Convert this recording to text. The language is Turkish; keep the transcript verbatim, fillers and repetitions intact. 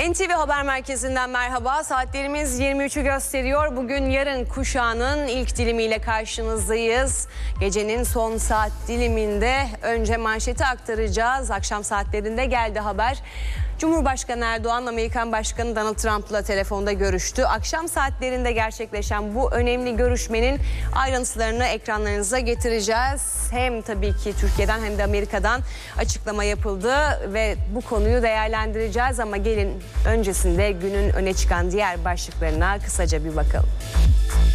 N T V Haber Merkezi'nden merhaba. Saatlerimiz yirmi üçü gösteriyor. Bugün yarın kuşağının ilk dilimiyle karşınızdayız. Gecenin son saat diliminde önce manşeti aktaracağız. Akşam saatlerinde geldi haber. Cumhurbaşkanı Erdoğan, Amerikan Başkanı Donald Trump'la telefonda görüştü. Akşam saatlerinde gerçekleşen bu önemli görüşmenin ayrıntılarını ekranlarınıza getireceğiz. Hem tabii ki Türkiye'den hem de Amerika'dan açıklama yapıldı ve bu konuyu değerlendireceğiz. Ama gelin öncesinde günün öne çıkan diğer başlıklarına kısaca bir bakalım.